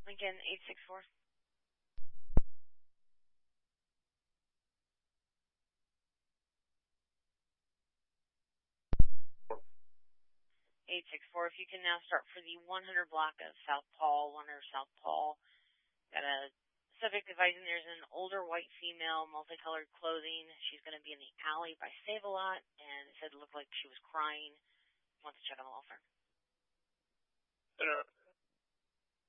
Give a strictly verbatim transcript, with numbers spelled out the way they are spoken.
Lincoln eight six four. eight six four, if you can now start for the one hundred block of South Paul, one hundred South Paul. Got a subject advising there's an older white female, multicolored clothing. She's going to be in the alley by Save-A-Lot, and it said it looked like she was crying. Wants to check on the law firm. Center